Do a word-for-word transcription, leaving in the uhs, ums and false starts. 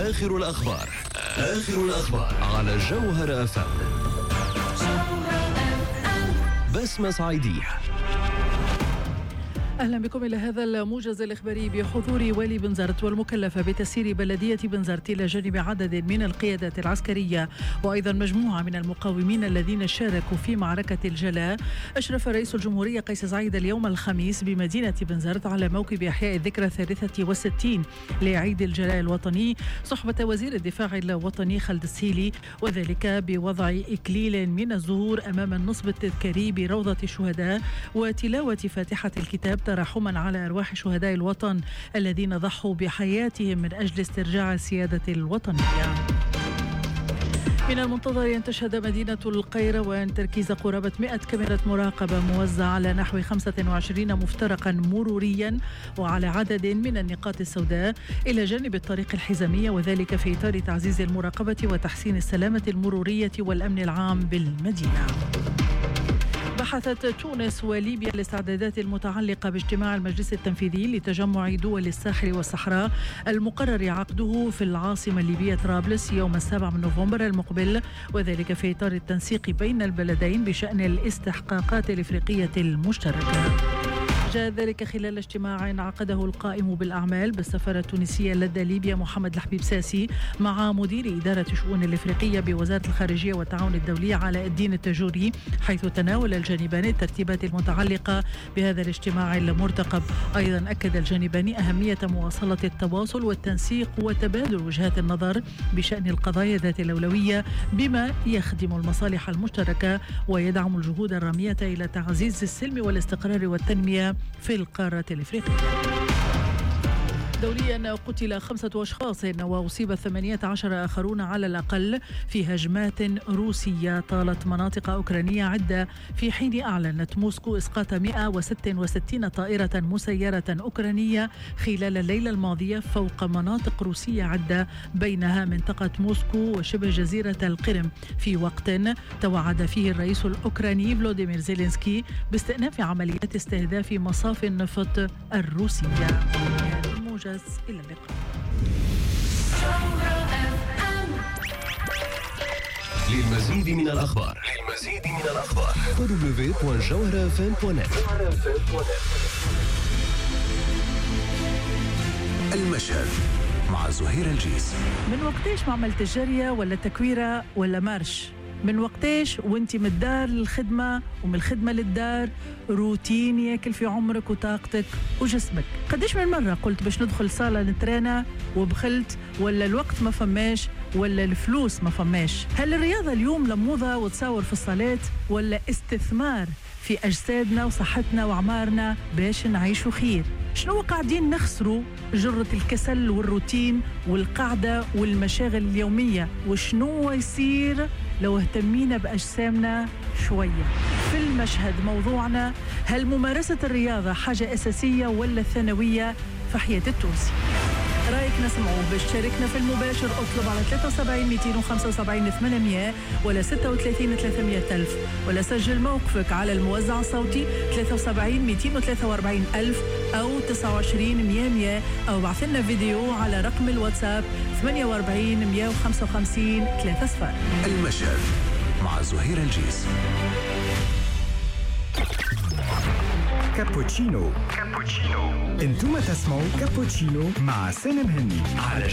آخر الأخبار آخر الأخبار على جوهر أف أم. بسمة صعيدية. أهلا بكم إلى هذا الموجز الإخباري بحضور والي بنزرت والمكلفة بتسيير بلدية بنزرت إلى جانب عدد من القيادات العسكرية وأيضا مجموعة من المقاومين الذين شاركوا في معركة الجلاء. أشرف رئيس الجمهورية قيس سعيد اليوم الخميس بمدينة بنزرت على موكب إحياء الذكرى الثالثة والستين لعيد الجلاء الوطني صحبة وزير الدفاع الوطني خالد السيلي، وذلك بوضع إكليل من الزهور أمام النصب التذكاري بروضة الشهداء وتلاوة فاتحة الكتاب ترحما على أرواح شهداء الوطن الذين ضحوا بحياتهم من أجل استرجاع السيادة الوطنية. من المنتظر أن تشهد مدينة القيروان تركيز قرابة مئة كاميرا مراقبة موزعة على نحو خمسة وعشرين مفترقا مروريا وعلى عدد من النقاط السوداء إلى جانب الطريق الحزامية، وذلك في إطار تعزيز المراقبة وتحسين السلامة المرورية والأمن العام بالمدينة. بحثت تونس وليبيا الاستعدادات المتعلقة باجتماع المجلس التنفيذي لتجمع دول الساحل والصحراء المقرر عقده في العاصمة الليبية طرابلس يوم السابع من نوفمبر المقبل، وذلك في إطار التنسيق بين البلدين بشأن الاستحقاقات الإفريقية المشتركة. جاء ذلك خلال اجتماع عقده القائم بالأعمال بالسفارة التونسية لدى ليبيا محمد الحبيب ساسي مع مدير إدارة الشؤون الإفريقية بوزارة الخارجية والتعاون الدولي علاء الدين التجوري، حيث تناول الجانبان الترتيبات المتعلقة بهذا الاجتماع المرتقب. أيضا أكد الجانبان أهمية مواصلة التواصل والتنسيق وتبادل وجهات النظر بشأن القضايا ذات الأولوية بما يخدم المصالح المشتركة ويدعم الجهود الرامية إلى تعزيز السلم والاستقرار والتنمية في القارة الإفريقية. دوليا قتل خمسة أشخاص وأصيب ثمانية عشر آخرون على الأقل في هجمات روسية طالت مناطق أوكرانية عدة، في حين أعلنت موسكو إسقاط مئة وستة وستين طائرة مسيرة أوكرانية خلال الليلة الماضية فوق مناطق روسية عدة بينها منطقة موسكو وشبه جزيرة القرم، في وقت توعد فيه الرئيس الأوكراني فلوديمير زيلينسكي باستئناف عمليات استهداف مصافي النفط الروسية. موجز إلى اللقاء. للمزيد من الأخبار للمزيد من الأخبار دبليو دوت جوهر اف ام دوت نت. المشهد مع زهير الجيس. من وقتيش ما عملت الجرية ولا تكويرة ولا مارش؟ من وقتيش وانتي من الدار للخدمة ومن الخدمة للدار روتين ياكل في عمرك وطاقتك وجسمك؟ قديش من مرة قلت باش ندخل صالة نترانا وبخلت، ولا الوقت ما فماش، ولا الفلوس ما فماش؟ هل الرياضة اليوم لموضة وتصور في الصالات، ولا استثمار في أجسادنا وصحتنا وعمارنا باش نعيشوا خير؟ شنو قاعدين نخسروا جرة الكسل والروتين والقعدة والمشاغل اليومية؟ وشنو يصير لو اهتمينا بأجسامنا شوية؟ في المشهد موضوعنا: هل ممارسة الرياضة حاجة أساسية ولا ثانوية في حياة التونسي؟ رأيك نسمعه. باش تشاركنا في المباشر اطلب على ثلاثة وسبعين مئتين وخمسة وسبعين ثمانمئة ولا ستة وثلاثين ثلاثمئة ألف، ولا سجل موقفك على الموزع الصوتي ثلاثة وسبعين مئتين وثلاثة وأربعين ألف أو تسعة وعشرين مئة مئة، أو بعث لنا فيديو على رقم الواتساب ثمانية وأربعين مئة وخمسة وخمسين ثلاثة صفر. المشهد مع زهير الجيس. كابوتشينو. كابوتشينو. انتم تسمعوا كابوتشينو مع سالم هني على